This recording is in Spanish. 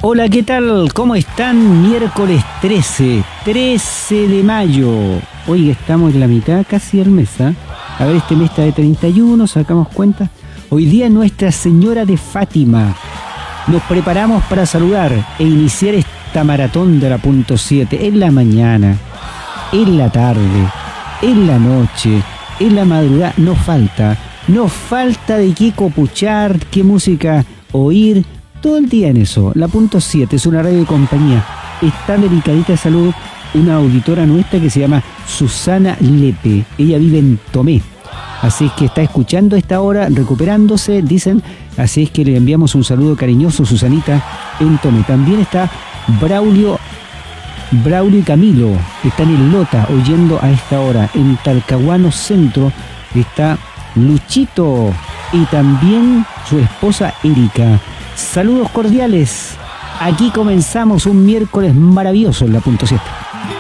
Hola, ¿qué tal? ¿Cómo están? Miércoles 13 de mayo. Hoy estamos en la mitad casi del mes, ¿eh? A ver, este mes está de 31, sacamos cuenta. Hoy día es Nuestra Señora de Fátima. Nos preparamos para saludar e iniciar esta maratón de la punto 7 en la mañana, en la tarde, en la noche, en la madrugada. Nos falta de qué copuchar, qué música oír. Todo el día en eso. La punto 7 es una radio de compañía. Está delicadita de salud una auditora nuestra que se llama Susana Lepe. Ella vive en Tomé. Así es que está escuchando a esta hora, recuperándose, dicen. Así es que le enviamos un saludo cariñoso, Susanita, en Tomé. También está Braulio y Camilo. Están en Lota oyendo a esta hora. En Talcahuano Centro está Luchito y también su esposa Erika. Saludos cordiales. Aquí comenzamos un miércoles maravilloso en la punto 7.